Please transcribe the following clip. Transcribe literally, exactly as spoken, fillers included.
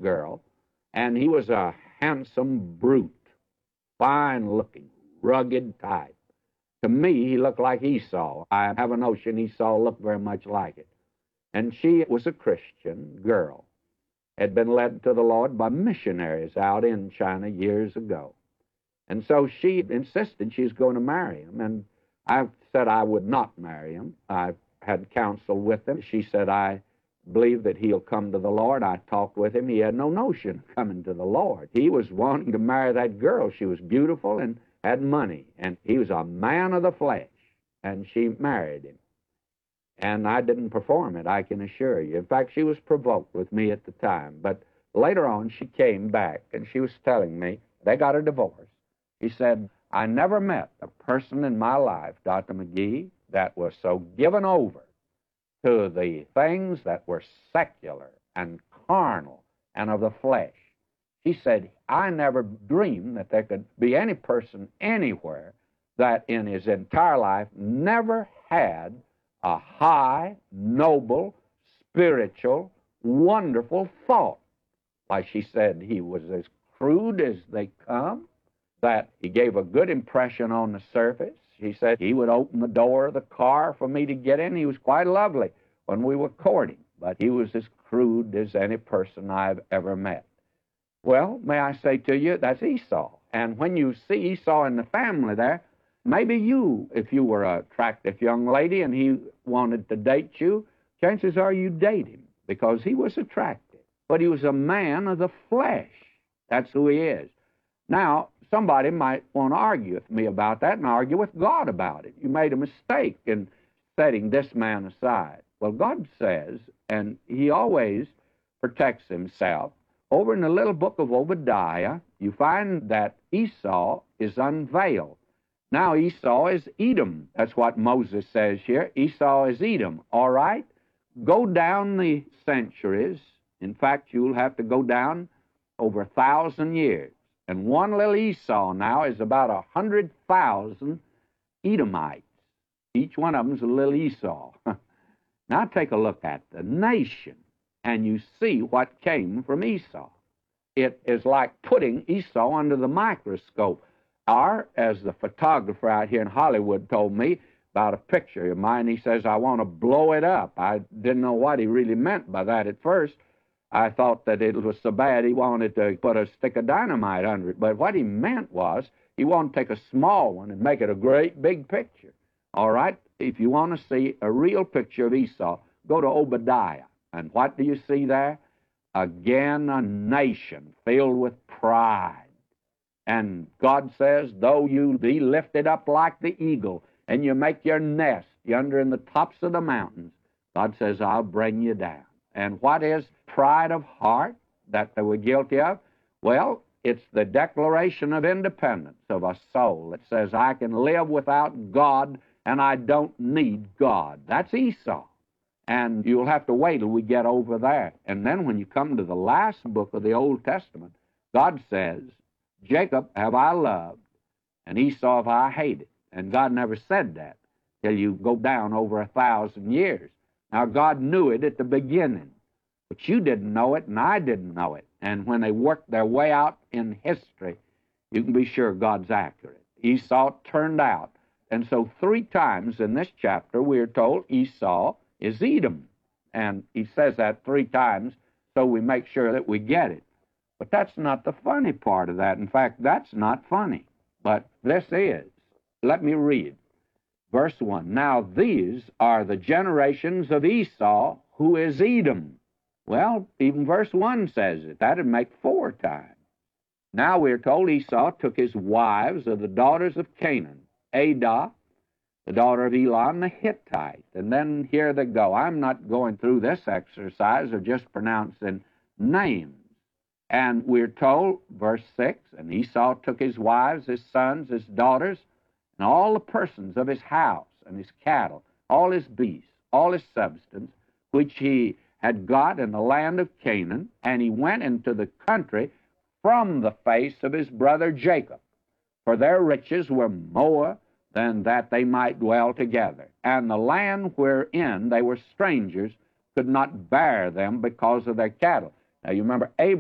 girl, and he was a handsome brute, fine-looking, rugged type. To me, he looked like Esau. I have a notion Esau looked very much like it. And she was a Christian girl, had been led to the Lord by missionaries out in China years ago. And so she insisted she was going to marry him, and I said I would not marry him. I had counsel with him. She said, I believe that he'll come to the Lord. I talked with him. He had no notion of coming to the Lord. He was wanting to marry that girl. She was beautiful and had money, and he was a man of the flesh, and she married him. And I didn't perform it, I can assure you. In fact, she was provoked with me at the time. But later on, she came back, and she was telling me they got a divorce. She said, I never met a person in my life, Doctor McGee, that was so given over to the things that were secular and carnal and of the flesh. She said, I never dreamed that there could be any person anywhere that in his entire life never had a high, noble, spiritual, wonderful thought. Like she said, he was as crude as they come, that he gave a good impression on the surface. She said he would open the door of the car for me to get in. He was quite lovely when we were courting, but he was as crude as any person I've ever met. Well, may I say to you, that's Esau. And when you see Esau in the family there, maybe you, if you were an attractive young lady and he wanted to date you, chances are you date him because he was attractive. But he was a man of the flesh. That's who he is. Now, somebody might want to argue with me about that and argue with God about it. You made a mistake in setting this man aside. Well, God says, and he always protects himself, over in the little book of Obadiah, you find that Esau is unveiled. Now, Esau is Edom. That's what Moses says here. Esau is Edom. All right? Go down the centuries. In fact, you'll have to go down over a thousand years. And one little Esau now is about a hundred thousand Edomites. Each one of them's a little Esau. Now take a look at the nation, and you see what came from Esau. It is like putting Esau under the microscope. Or, as the photographer out here in Hollywood told me about a picture of mine, he says, I want to blow it up. I didn't know what he really meant by that at first. I thought that it was so bad he wanted to put a stick of dynamite under it. But what he meant was he wanted to take a small one and make it a great big picture. All right? If you want to see a real picture of Esau, go to Obadiah. And what do you see there? Again, a nation filled with pride. And God says, though you be lifted up like the eagle, and you make your nest yonder in the tops of the mountains, God says, I'll bring you down. And what is pride of heart that they were guilty of? Well, it's the declaration of independence of a soul that says, I can live without God, and I don't need God. That's Esau. And you'll have to wait till we get over there. And then when you come to the last book of the Old Testament, God says, Jacob have I loved, and Esau have I hated. And God never said that till you go down over a thousand years. Now, God knew it at the beginning, but you didn't know it, and I didn't know it. And when they worked their way out in history, you can be sure God's accurate. Esau turned out. And so three times in this chapter, we are told Esau is Edom. And he says that three times so we make sure that we get it. But that's not the funny part of that. In fact, that's not funny. But this is. Let me read. Verse one, now these are the generations of Esau, who is Edom. Well, even verse one says it. That'd make four times. Now we're told Esau took his wives of the daughters of Canaan, Adah, the daughter of Elon the Hittite. And then here they go. I'm not going through this exercise of just pronouncing names. And we're told, verse six, and Esau took his wives, his sons, his daughters, and all the persons of his house and his cattle, all his beasts, all his substance, which he had got in the land of Canaan, and he went into the country from the face of his brother Jacob. For their riches were more than that they might dwell together. And the land wherein they were strangers could not bear them because of their cattle. Now you remember, Abraham